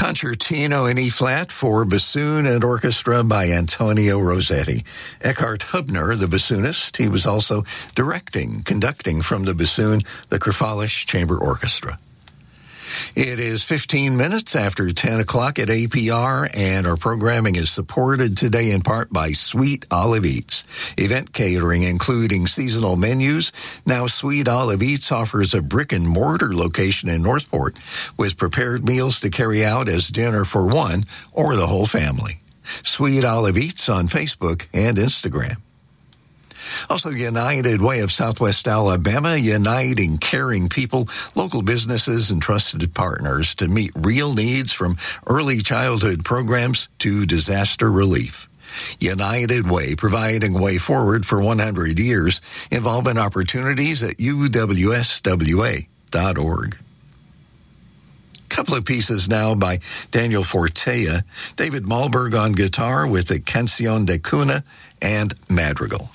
Concertino in E-flat for bassoon and orchestra by Antonio Rossetti. Eckhart Hubner, the bassoonist, he was also conducting from the bassoon, the Krafalish Chamber Orchestra. It is 15 minutes after 10 o'clock at APR, and our programming is supported today in part by Sweet Olive Eats. Event catering, including seasonal menus. Now, Sweet Olive Eats offers a brick-and-mortar location in Northport with prepared meals to carry out as dinner for one or the whole family. Sweet Olive Eats on Facebook and Instagram. Also, United Way of Southwest Alabama, uniting caring people, local businesses, and trusted partners to meet real needs from early childhood programs to disaster relief. United Way, providing a way forward for 100 years. Involvement opportunities at uwswa.org. Couple of pieces now by Daniel Fortea, David Malberg on guitar with the Canción de Cuna and Madrigal.